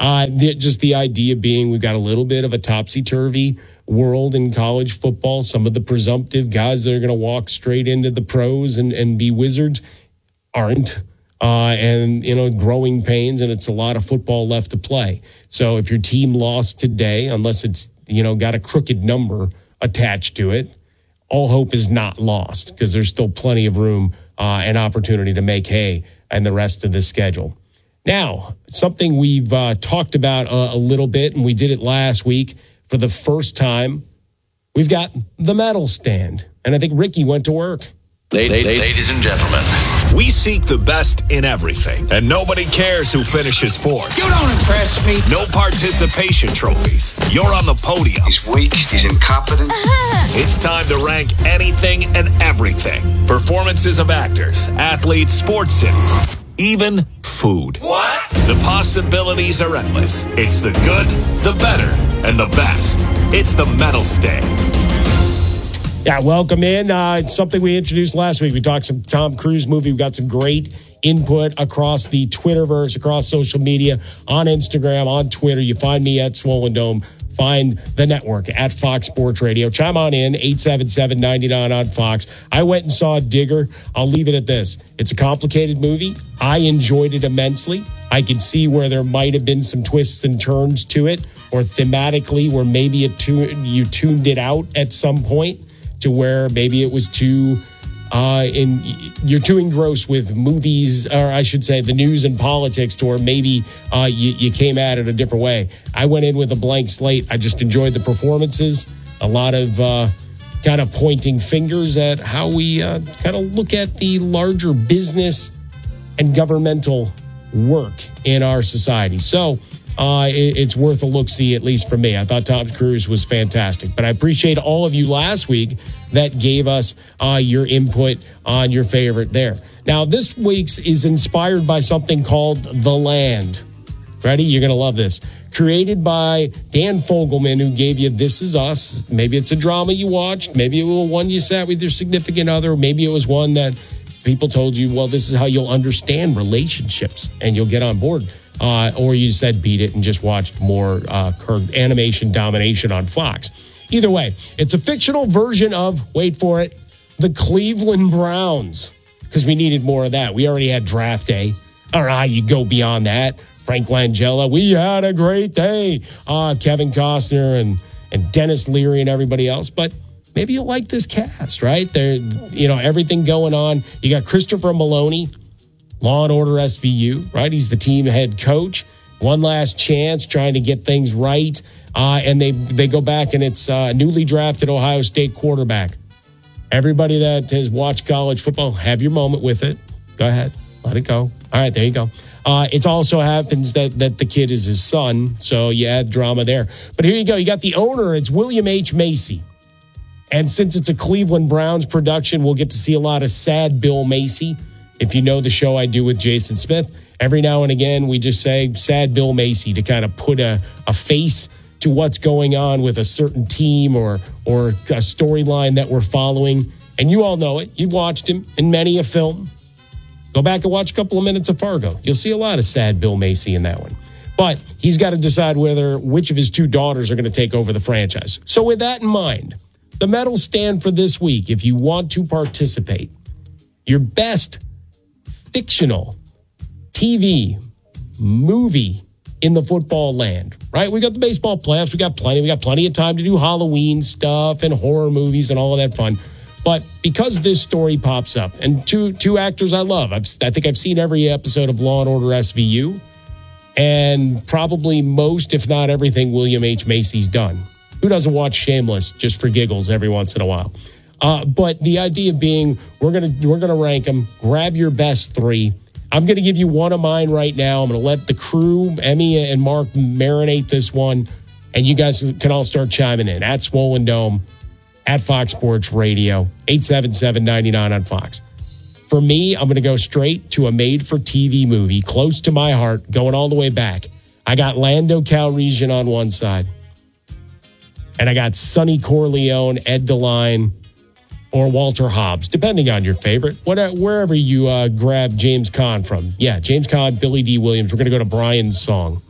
Just the idea being we've got a little bit of a topsy-turvy world in college football. Some of the presumptive guys that are going to walk straight into the pros and be wizards aren't. And, growing pains, and it's a lot of football left to play. So if your team lost today, unless it's, got a crooked number attached to it, all hope is not lost because there's still plenty of room and opportunity to make hay and the rest of the schedule. Now, something we've talked about a little bit, and we did it last week for the first time, we've got the medal stand. And I think Ricky went to work. Ladies and gentlemen, we seek the best in everything, and nobody cares who finishes fourth. You don't impress me. No participation trophies. You're on the podium. he's weak, he's incompetent. It's time to rank anything and everything. Performances of actors, athletes, sports cities, even food. What? The possibilities are endless. It's the good, the better, and the best. It's the medal stand. Yeah, welcome in. It's something we introduced last week. We talked some Tom Cruise movie. We got some great input across the Twitterverse, across social media, on Instagram, on Twitter. You find me at Swollen Dome. Find the network at Fox Sports Radio. Chime on in, 877-99 on Fox. I went and saw Digger. I'll leave it at this. It's a complicated movie. I enjoyed it immensely. I can see where there might have been some twists and turns to it, or thematically where maybe you tuned it out at some point, to where maybe it was too you're too engrossed with movies, or I should say the news and politics, to where maybe you came at it a different way. I went in with a blank slate. I just enjoyed the performances, a lot of kind of pointing fingers at how we kind of look at the larger business and governmental work in our society. So it's worth a look-see, at least for me. I thought Tom Cruise was fantastic. But I appreciate all of you last week that gave us your input on your favorite there. Now, this week's is inspired by something called The Land. Ready? You're going to love this. Created by Dan Fogelman, who gave you This Is Us. Maybe it's a drama you watched. Maybe it was one you sat with your significant other. Maybe it was one that people told you, well, this is how you'll understand relationships and you'll get on board. Or you said beat it and just watched more animation domination on Fox. Either way, it's a fictional version of, wait for it, the Cleveland Browns, because we needed more of that. We already had draft day. I don't know how you go beyond that. Frank Langella, we had a great day. Kevin Costner and Dennis Leary and everybody else. But maybe you'll like this cast, right? There, everything going on. You got Christopher Maloney, Law and Order SVU, right? He's the team head coach. One last chance trying to get things right. And they go back, and it's newly drafted Ohio State quarterback. Everybody that has watched college football, have your moment with it. Go ahead. Let it go. All right, there you go. It also happens that the kid is his son, so you add drama there. But here you go. You got the owner. It's William H. Macy. And since it's a Cleveland Browns production, we'll get to see a lot of sad Bill Macy. If you know the show I do with Jason Smith, every now and again we just say sad Bill Macy to kind of put a face to what's going on with a certain team or a storyline that we're following. And you all know it. You've watched him in many a film. Go back and watch a couple of minutes of Fargo. You'll see a lot of sad Bill Macy in that one. But he's got to decide which of his two daughters are going to take over the franchise. So with that in mind, the medal stand for this week, if you want to participate, your best fictional TV movie in the football land, right? We got the baseball playoffs. We got plenty of time to do Halloween stuff and horror movies and all of that fun. But because this story pops up, and two actors I love, I think I've seen every episode of Law and Order SVU, and probably most, if not everything, William H. Macy's done. Who doesn't watch Shameless just for giggles every once in a while? But the idea being, we're gonna rank them. Grab your best three. I'm going to give you one of mine right now. I'm going to let the crew, Emmy and Mark, marinate this one, and you guys can all start chiming in at Swollen Dome, at Fox Sports Radio, 877-99 on Fox. For me, I'm going to go straight to a made-for-TV movie close to my heart, going all the way back. I got Lando Calrissian on one side, and I got Sonny Corleone, Ed DeLine, or Walter Hobbs, depending on your favorite, wherever you grab James Caan from. Yeah, James Caan, Billy D. Williams. We're going to go to Brian's song.